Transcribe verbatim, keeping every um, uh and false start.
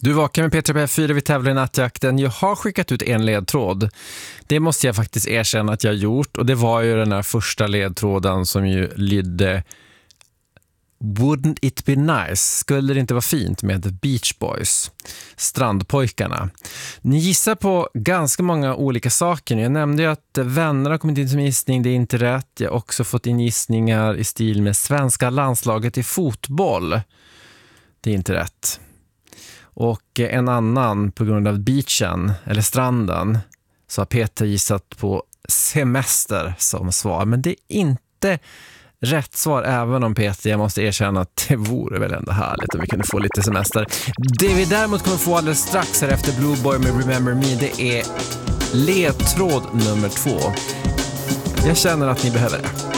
Du vakar med Petra P F fyra vid tävlar i nattjakten. Jag har skickat ut en ledtråd. Det måste jag faktiskt erkänna att jag har gjort. Och det var ju den här första ledtråden som ju lydde: Wouldn't it be nice? Skulle det inte vara fint med The Beach Boys? Strandpojkarna. Ni gissar på ganska många olika saker. Jag nämnde ju att vänner har kommit in som gissning. Det är inte rätt. Jag har också fått in gissningar i stil med svenska landslaget i fotboll. Det är inte rätt. Och en annan på grund av beachen eller stranden, så har Peter gissat på semester som svar. Men det är inte rätt svar, även om Peter, jag måste erkänna att det vore väl ändå härligt om vi kunde få lite semester. Det vi däremot kommer få alldeles strax här efter Blue Boy med Remember Me, det är ledtråd nummer två. Jag känner att ni behöver det.